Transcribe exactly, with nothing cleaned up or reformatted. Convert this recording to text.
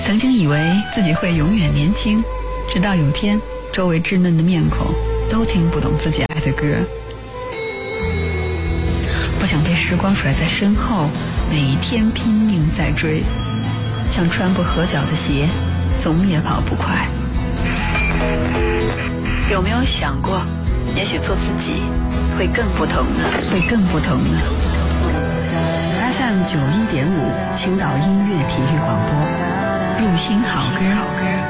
曾经以为自己会永远年轻，直到有天周围稚嫩的面孔都听不懂自己爱的歌。不想被时光甩在身后，每天拼命在追，像穿不合脚的鞋，总也跑不快。有没有想过，也许做自己会更不同呢？会更不同呢 ？F M 九一点五，青岛音乐体育广播，入心好歌。